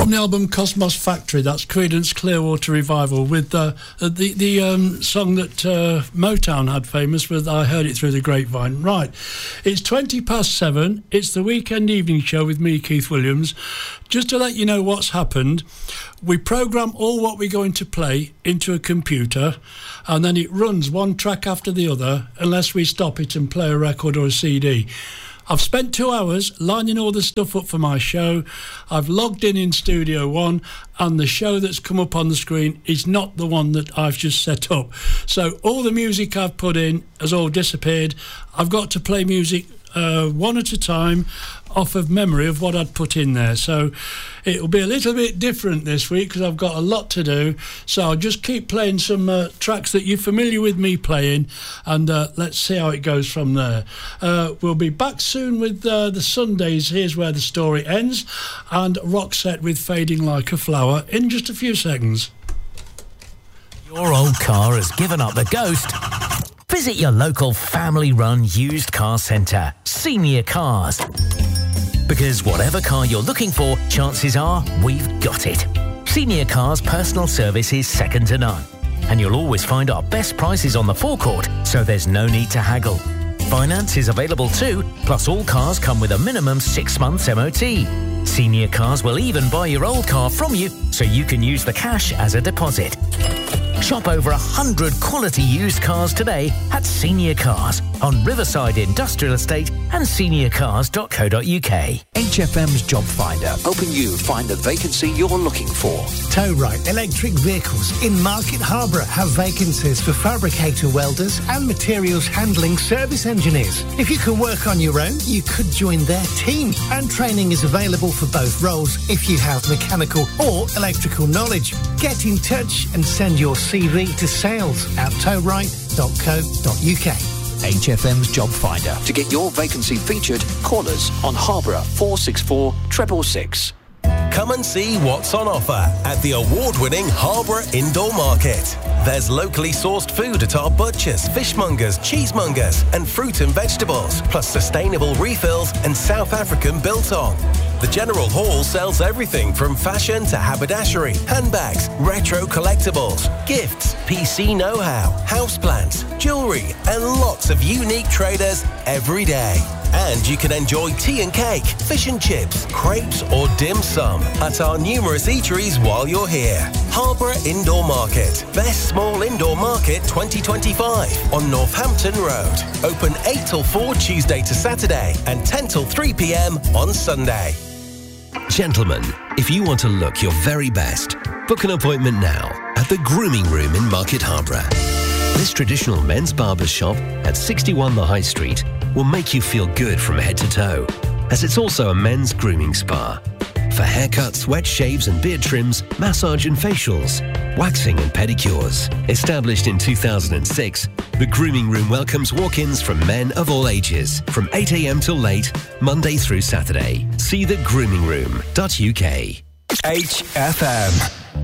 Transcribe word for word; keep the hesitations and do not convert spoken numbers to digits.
From the album Cosmos Factory, that's Creedence Clearwater Revival with uh, the the um, song that uh, Motown had famous with I Heard It Through the Grapevine. Right, it's twenty past seven. It's the weekend evening show with me, Keith Williams. Just to let you know what's happened, we program all what we're going to play into a computer, and then it runs one track after the other unless we stop it and play a record or a C D. I've spent two hours lining all the stuff up for my show. I've logged in in Studio One, and the show that's come up on the screen is not the one that I've just set up. So all the music I've put in has all disappeared. I've got to play music uh, one at a time off of memory of what I'd put in there. So it'll be a little bit different this week because I've got a lot to do. So I'll just keep playing some uh, tracks that you're familiar with me playing, and uh, let's see how it goes from there. Uh, we'll be back soon with uh, the Sundays, Here's Where the Story Ends, and Roxette with Fading Like a Flower in just a few seconds. Your old car has given up the ghost? Visit your local family-run used car centre, Senior Cars. Because whatever car you're looking for, chances are we've got it. Senior Cars' personal service is second to none. And you'll always find our best prices on the forecourt, so there's no need to haggle. Finance is available too, plus all cars come with a minimum six months M O T. Senior Cars will even buy your old car from you, so you can use the cash as a deposit. Shop over one hundred quality used cars today at Senior Cars on Riverside Industrial Estate and senior cars dot co dot uk. H F M's Job Finder, helping you find the vacancy you're looking for. Towright Electric Vehicles in Market Harborough have vacancies for fabricator welders and materials handling service engineers. If you can work on your own, you could join their team, and training is available for both roles if you have mechanical or electrical knowledge. Get in touch and send your C V to sales at towright dot co dot uk. H F M's Job Finder. To get your vacancy featured, call us on Harborough four six four, six six six. Come and see what's on offer at the award-winning Harborough Indoor Market. There's locally sourced food at our butchers, fishmongers, cheesemongers and fruit and vegetables, plus sustainable refills and South African biltong. The General Hall sells everything from fashion to haberdashery, handbags, retro collectibles, gifts, P C know-how, houseplants, jewellery and lots of unique traders every day. And you can enjoy tea and cake, fish and chips, crepes or dim sum at our numerous eateries while you're here. Harborough Indoor Market. Best Small Indoor Market twenty twenty-five on Northampton Road. Open eight till four Tuesday to Saturday and ten till three p m on Sunday. Gentlemen, if you want to look your very best, book an appointment now at the Grooming Room in Market Harborough. This traditional men's barber shop at sixty-one The High Street will make you feel good from head to toe, as it's also a men's grooming spa. For haircuts, wet shaves and beard trims, massage and facials, waxing and pedicures. Established in two thousand six, the Grooming Room welcomes walk-ins from men of all ages, from eight a m till late, Monday through Saturday. See the grooming room dot u k. H F M.